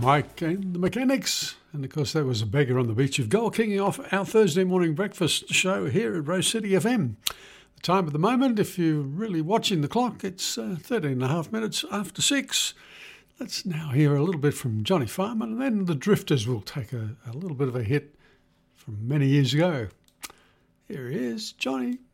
Mike and the Mechanics. And of course, that was A Beggar on the Beach of Gold, kicking off our Thursday morning breakfast show here at Rose City FM. The time at the moment, if you're really watching the clock, it's 13 and a half minutes after 6. Let's now hear a little bit from Johnny Farmer, and then the Drifters will take a little bit of a hit from many years ago. Here is Johnny.